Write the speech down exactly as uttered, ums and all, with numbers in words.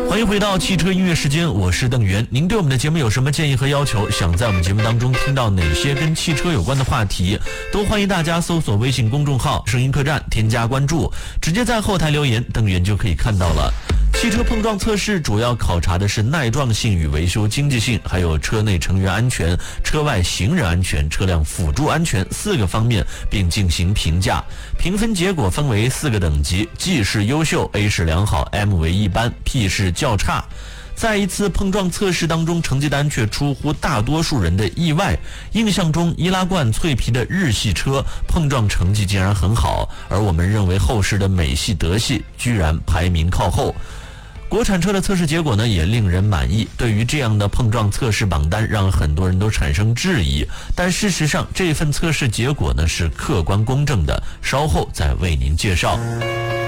欢迎回到汽车音乐时间，我是邓源。您对我们的节目有什么建议和要求？想在我们节目当中听到哪些跟汽车有关的话题？都欢迎大家搜索微信公众号声音客栈，添加关注，直接在后台留言，邓源就可以看到了。汽车碰撞测试主要考察的是耐撞性与维修经济性，还有车内成员安全、车外行人安全、车辆辅助安全四个方面，并进行评价。评分结果分为四个等级 ，G 是优秀 ，A 是良好 ，M 为一般 ，P 是较差。在一次碰撞测试当中，成绩单却出乎大多数人的意外。印象中，易拉罐脆皮的日系车碰撞成绩竟然很好，而我们认为后世的美系、德系居然排名靠后。国产车的测试结果呢，也令人满意。对于这样的碰撞测试榜单，让很多人都产生质疑。但事实上，这份测试结果呢是客观公正的。稍后再为您介绍。